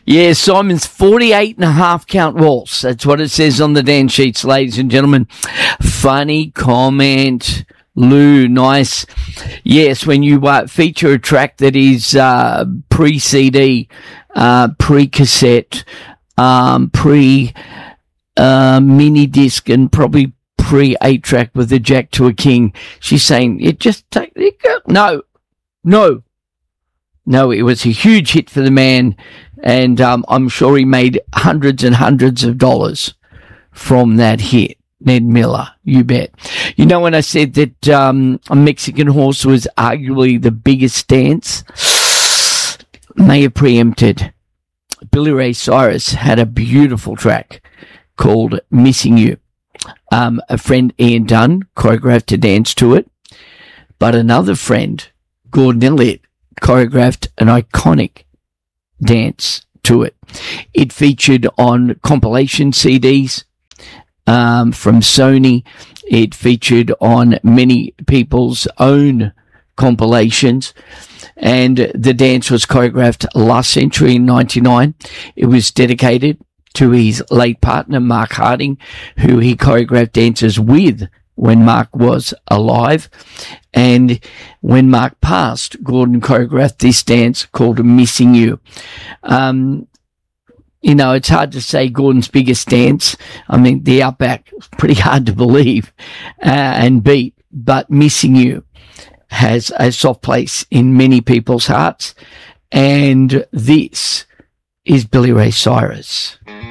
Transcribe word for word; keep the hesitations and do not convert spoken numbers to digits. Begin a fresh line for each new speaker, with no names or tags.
Yeah, Simon's forty-eight and a half count waltz. That's what it says on the dance sheets, ladies and gentlemen. Funny comment. Lou, nice. Yes, when you uh, feature a track that is uh, pre-C D, uh, pre-cassette, um, pre uh, mini disc, and probably pre-eight track with the Jack to a King, she's saying, "It just take it go." No, no, no. It was a huge hit for the man, and um, I'm sure he made hundreds and hundreds of dollars from that hit. Ned Miller, you bet. You know, when I said that um, a Mexican Horse was arguably the biggest dance, may have preempted. Billy Ray Cyrus had a beautiful track called Missing You. Um, a friend, Ian Dunn, choreographed a dance to it, but another friend, Gordon Elliott, choreographed an iconic dance to it. It featured on compilation C Ds, Um, from Sony. It featured on many people's own compilations, and the dance was choreographed last century in ninety-nine. It was dedicated to his late partner, Mark Harding, who he choreographed dances with when Mark was alive. And when Mark passed, Gordon choreographed this dance called Missing You. Um, You know, it's hard to say Gordon's biggest dance. I mean, the Outback is pretty hard to believe uh, and beat, but Missing You has a soft place in many people's hearts. And this is Billy Ray Cyrus.